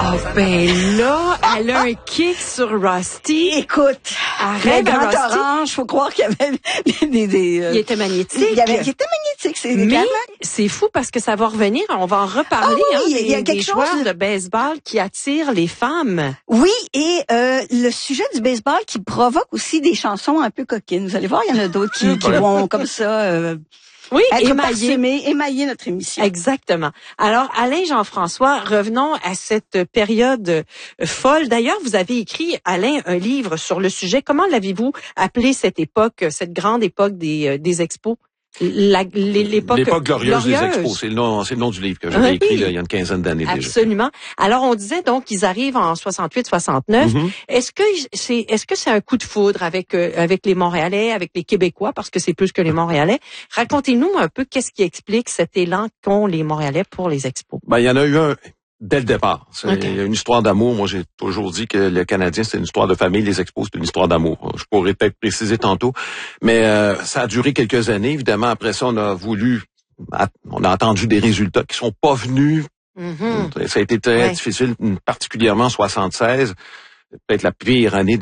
Ah, ben là, elle a un kick sur Rusty. Écoute, Arrête, le grand Rusty. orange, faut croire qu'il y avait Il était magnétique. il était magnétique, c'est Mais clairement. c'est fou parce que ça va revenir. On va en reparler. Ah oui, il y a des quelque chose joueurs de baseball qui attirent les femmes. Oui, et le sujet du baseball qui provoque aussi des chansons un peu coquines. Vous allez voir, il y en a d'autres qui vont comme ça Oui, émailler notre émission. Exactement. Alors, Alain Jean-François, revenons à cette période folle. D'ailleurs, vous avez écrit, Alain, un livre sur le sujet. Comment l'avez-vous appelé cette époque, cette grande époque des expos? L'époque glorieuse des expos, c'est le nom du livre que j'avais écrit il y a une quinzaine d'années déjà. Absolument. Alors on disait donc qu'ils arrivent en 68-69. Est-ce que c'est un coup de foudre avec les Montréalais, avec les Québécois, parce que c'est plus que les Montréalais? Racontez-nous un peu qu'est-ce qui explique cet élan qu'ont les Montréalais pour les expos. Ben il y en a eu un dès le départ. Il y a une histoire d'amour. Moi, j'ai toujours dit que le Canadien, c'est une histoire de famille. Les expos, c'est une histoire d'amour. Je pourrais peut-être préciser tantôt. Mais ça a duré quelques années. Évidemment, après ça, on a attendu des résultats qui sont pas venus. Ça a été très difficile, particulièrement en 76. Peut-être la pire année